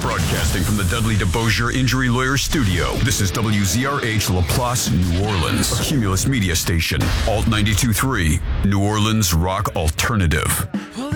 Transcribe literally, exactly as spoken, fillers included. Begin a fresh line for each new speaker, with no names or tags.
Broadcasting from the Dudley DeBosier Injury Lawyer Studio, this is W Z R H LaPlace, New Orleans, a Cumulus media station. Alt ninety-two point three, New Orleans Rock Alternative.